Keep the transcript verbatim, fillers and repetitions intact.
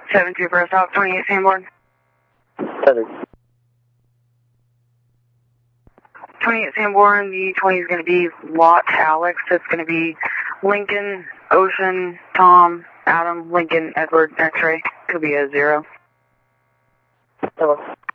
seven two for stop, twenty-eight Sanborn. seven. twenty-eight Sanborn, the twenty is going to be Lot Alex. It's going to be Lincoln, Ocean, Tom, Adam, Lincoln, Edward, X-ray. Could be a zero. Hello.